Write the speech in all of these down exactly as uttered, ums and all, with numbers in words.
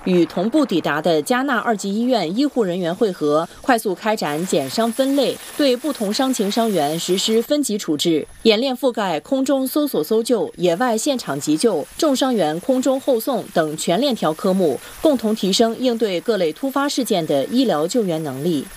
与同步抵达的加纳二级医院医护人员会合，快速开展减伤分类，对不同伤情伤员实施分级处置。演练覆盖空中搜索搜救、野外现场急救、重伤员空中后送等全链条科目，共同提升应对各类突发事件的医疗救援能力。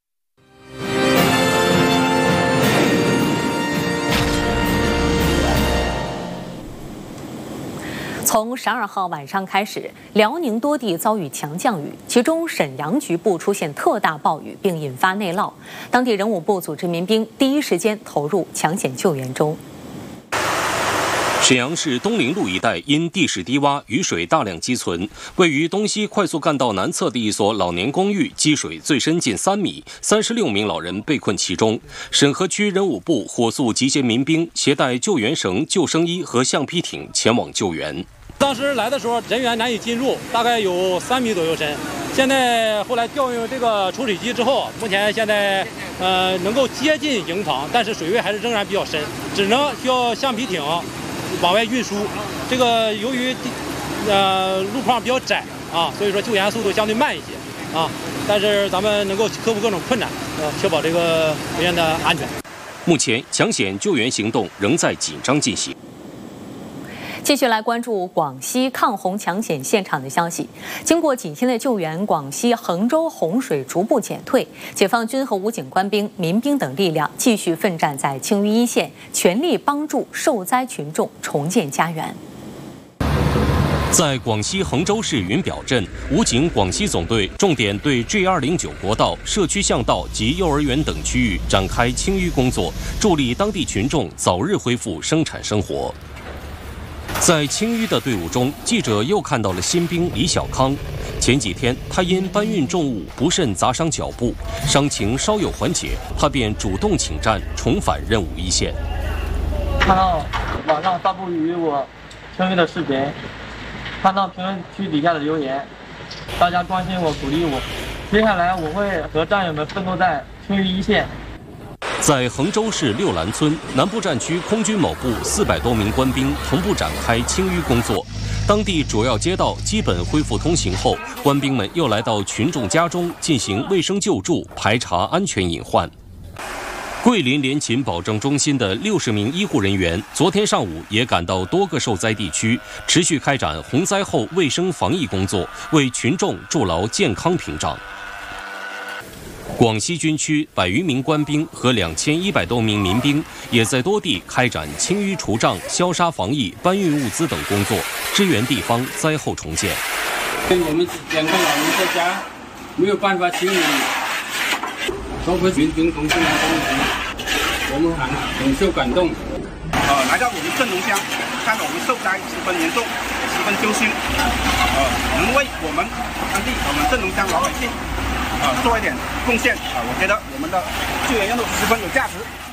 从十二号晚上开始，辽宁多地遭遇强降雨，其中沈阳局部出现特大暴雨，并引发内涝。当地人武部组织民兵第一时间投入抢险救援中。 沈阳市东陵路一带因地势低洼，雨水大量积存，位于东西快速干道南侧的一所老年公寓积水最深近三米，三十六名老人被困其中。沈河区人武部火速集结民兵，携带救援绳、救生衣和橡皮艇前往救援。 当时来的时候，人员难以进入，大概有三米左右深。现在后来调用这个抽水机之后，目前现在呃能够接近营房，但是水位还是仍然比较深，只能需要橡皮艇往外运输。这个由于呃路况比较窄啊，所以说救援速度相对慢一些啊，但是咱们能够克服各种困难，呃，确保这个人员的安全。 目前抢险救援行动仍在紧张进行。 继续来关注广西抗洪抢险现场的消息。经过几天的救援，广西衡州洪水逐步减退，解放军和武警官兵、民兵等力量继续奋战在青鱼一线，全力帮助受灾群众重建家园。 在广西衡州市云表镇，武警广西总队重点对 G 二零九国道、社区巷道及幼儿园等区域展开清淤工作，助力当地群众早日恢复生产生活。在清淤的队伍中，记者又看到了新兵李小康。前几天，他因搬运重物不慎砸伤脚部，伤情稍有缓解，他便主动请战，重返任务一线。 看到网上发布于我清淤的视频，看到评论区底下的留言，大家关心我、鼓励我。接下来，我会和战友们奋斗在清淤一线。 在衡州市六兰村南部战区空军某部四百多名官兵同步展开清淤工作。当地主要街道基本恢复通行后，官兵们又来到群众家中进行卫生救助，排查安全隐患。桂林联勤保证中心的六十名医护人员昨天上午也赶到多个受灾地区，持续开展洪灾后卫生防疫工作，为群众筑牢健康屏障。广西军区百余名官兵和两千一百多名民兵也在多地开展清淤除障、消杀防疫、搬运物资等工作，支援地方灾后重建。 我们两个老人在家没有办法清理，多亏民兵同志们帮忙，我们很很受感动。 呃，来到我们镇龙乡，看到我们受灾十分严重，十分揪心，呃，能为我们当地我们镇龙乡老百姓。啊，做一点贡献啊！我觉得我们的救援任务十分有价值。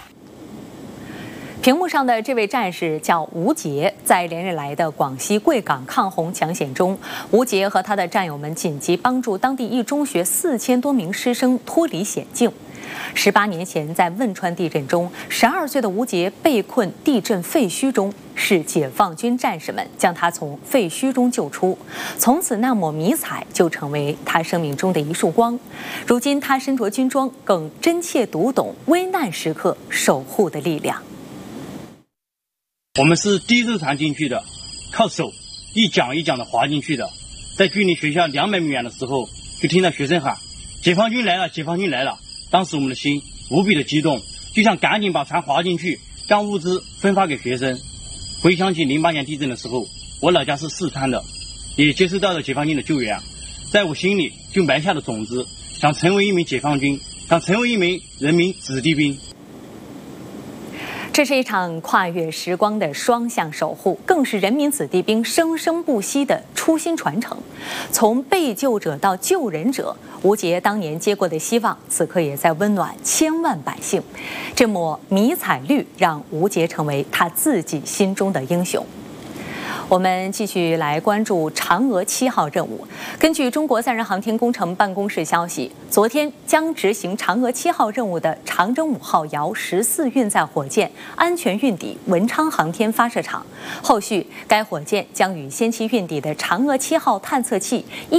屏幕上的这位战士叫吴杰，在连日来的广西贵港抗洪抢险中，吴杰和他的战友们紧急帮助当地一中学四千多名师生脱离险境。十八年前，在汶川地震中，十二岁的吴杰被困地震废墟中，是解放军战士们将他从废墟中救出。从此，那抹迷彩就成为他生命中的一束光。如今，他身着军装，更真切读懂危难时刻守护的力量。 我们是第一次传进去的，靠手一桨一桨的滑进去的。在距离学校两百米远的时候，就听到学生喊：“解放军来了！解放军来了！”当时我们的心无比的激动，就想赶紧把船划进去，将物资分发给学生。回想起零八年地震的时候，我老家是四川的，也接受到了解放军的救援，在我心里就埋下了种子，想成为一名解放军，想成为一名人民子弟兵。 这是一场跨越时光的双向守护，更是人民子弟兵生生不息的初心传承。从被救者到救人者，吴杰当年接过的希望，此刻也在温暖千万百姓。这抹迷彩绿让吴杰成为他自己心中的英雄。我们继续来关注嫦娥七号任务。根据中国载人航天工程办公室消息，昨天将执行嫦娥七号任务的长征五号遥十四运载火箭安全运抵文昌航天发射场，后续该火箭将与先期运抵的嫦娥七号探测器一